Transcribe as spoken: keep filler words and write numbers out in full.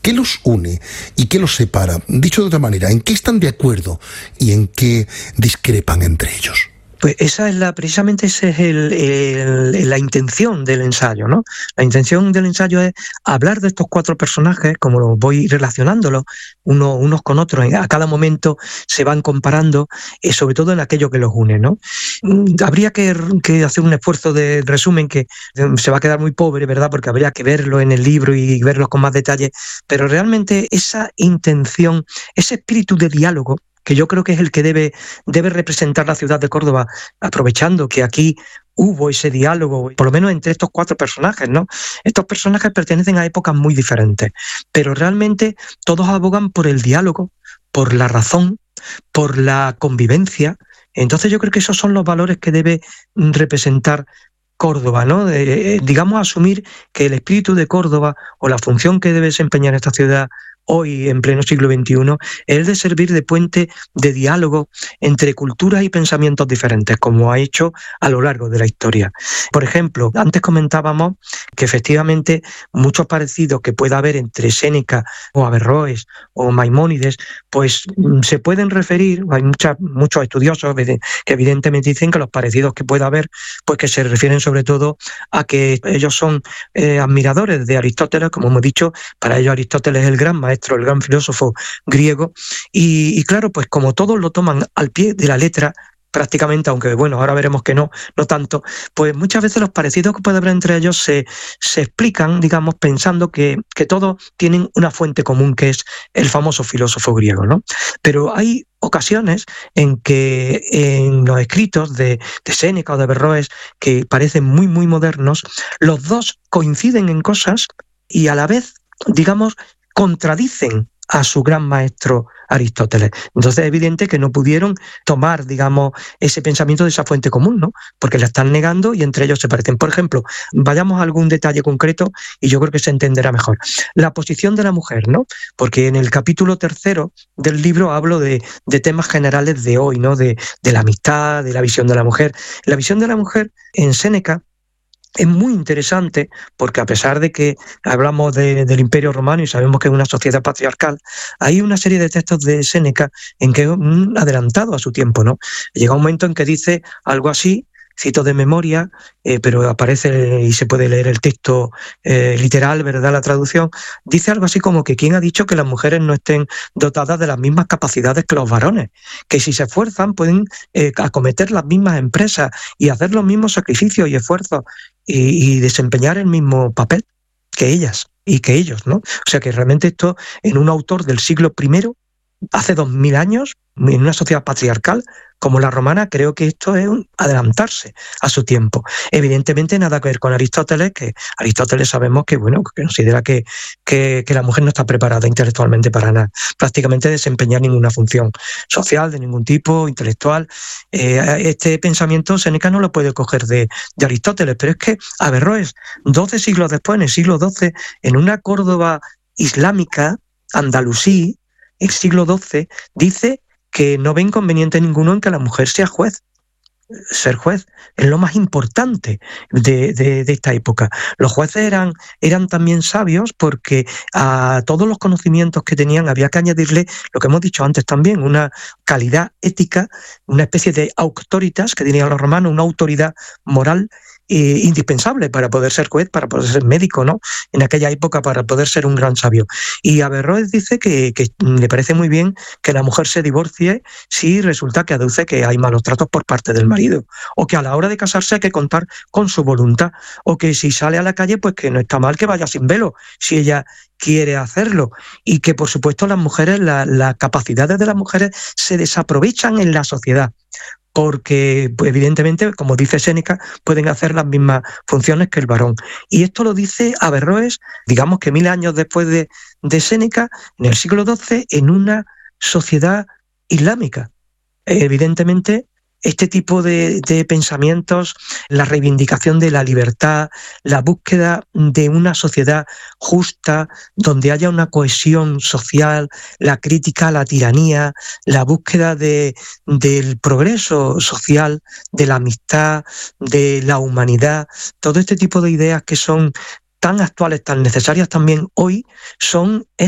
¿Qué los une y qué los separa? Dicho de otra manera, ¿en qué están de acuerdo y en qué discrepan entre ellos? Pues esa es la, precisamente esa es el, el, la intención del ensayo, ¿no? La intención del ensayo es hablar de estos cuatro personajes, como los voy relacionándolos uno, unos con otros, a cada momento se van comparando, eh, sobre todo en aquello que los une, ¿no? Habría que, que hacer un esfuerzo de resumen que se va a quedar muy pobre, ¿verdad? Porque habría que verlo en el libro y verlo con más detalle, pero realmente esa intención, ese espíritu de diálogo, que yo creo que es el que debe, debe representar la ciudad de Córdoba, aprovechando que aquí hubo ese diálogo, por lo menos entre estos cuatro personajes, ¿no? Estos personajes pertenecen a épocas muy diferentes, pero realmente todos abogan por el diálogo, por la razón, por la convivencia. Entonces yo creo que esos son los valores que debe representar Córdoba, ¿no? Eh, digamos, asumir que el espíritu de Córdoba o la función que debe desempeñar esta ciudad hoy, en pleno siglo veintiuno, es el de servir de puente de diálogo entre culturas y pensamientos diferentes, como ha hecho a lo largo de la historia. Por ejemplo, antes comentábamos que efectivamente muchos parecidos que pueda haber entre Séneca o Averroes o Maimónides, pues se pueden referir, hay muchas, muchos estudiosos que evidentemente dicen que los parecidos que pueda haber, pues que se refieren sobre todo a que ellos son eh, admiradores de Aristóteles, como hemos dicho, para ellos Aristóteles es el gran maestro, el gran filósofo griego, y, y claro, pues como todos lo toman al pie de la letra, prácticamente, aunque bueno, ahora veremos que no, no tanto, pues muchas veces los parecidos que puede haber entre ellos se, se explican, digamos, pensando que, que todos tienen una fuente común, que es el famoso filósofo griego, ¿no? Pero hay ocasiones en que en los escritos de, de Séneca o de Averroes, que parecen muy, muy modernos, los dos coinciden en cosas y a la vez, digamos, contradicen a su gran maestro Aristóteles. Entonces es evidente que no pudieron tomar, digamos, ese pensamiento de esa fuente común, ¿no? Porque la están negando y entre ellos se parecen. Por ejemplo, vayamos a algún detalle concreto y yo creo que se entenderá mejor. La posición de la mujer, ¿no? Porque en el capítulo tercero del libro hablo de, de temas generales de hoy, ¿no? De, de la amistad, de la visión de la mujer. La visión de la mujer en Séneca es muy interesante porque a pesar de que hablamos de, del Imperio Romano y sabemos que es una sociedad patriarcal, hay una serie de textos de Séneca en que es un adelantado a su tiempo, ¿no? Llega un momento en que dice algo así, cito de memoria, eh, pero aparece y se puede leer el texto eh, literal, ¿verdad? La traducción, dice algo así como que ¿quién ha dicho que las mujeres no estén dotadas de las mismas capacidades que los varones? Que si se esfuerzan pueden eh, acometer las mismas empresas y hacer los mismos sacrificios y esfuerzos y, y desempeñar el mismo papel que ellas y que ellos, ¿no? O sea que realmente esto en un autor del siglo primero, hace dos mil años, en una sociedad patriarcal como la romana, creo que esto es un adelantarse a su tiempo. Evidentemente nada que ver con Aristóteles, que Aristóteles sabemos que, bueno, que considera que, que, que la mujer no está preparada intelectualmente para nada, prácticamente desempeñar ninguna función social de ningún tipo, intelectual. Eh, este pensamiento Séneca no lo puede coger de, de Aristóteles, pero es que Averroes, doce siglos después, en el siglo doce, en una Córdoba islámica, andalusí, el siglo doce, dice que no ve inconveniente ninguno en que la mujer sea juez. Ser juez es lo más importante de, de, de esta época. Los jueces eran, eran también sabios porque a todos los conocimientos que tenían había que añadirle, lo que hemos dicho antes también, una calidad ética, una especie de auctoritas que tenían los romanos, una autoridad moral Eh, indispensable para poder ser juez, para poder ser médico, ¿no? En aquella época, para poder ser un gran sabio. Y Averroes dice que, que le parece muy bien que la mujer se divorcie si resulta que aduce que hay malos tratos por parte del marido, o que a la hora de casarse hay que contar con su voluntad, o que si sale a la calle, pues que no está mal que vaya sin velo, si ella quiere hacerlo, y que por supuesto las mujeres, la, las capacidades de las mujeres se desaprovechan en la sociedad, porque pues, evidentemente, como dice Séneca, pueden hacer las mismas funciones que el varón. Y esto lo dice Averroes, digamos que mil años después de, de Séneca, en el siglo doce, en una sociedad islámica. Evidentemente, este tipo de, de pensamientos, la reivindicación de la libertad, la búsqueda de una sociedad justa, donde haya una cohesión social, la crítica a la tiranía, la búsqueda de, del progreso social, de la amistad, de la humanidad, todo este tipo de ideas que son tan actuales, tan necesarias también hoy, son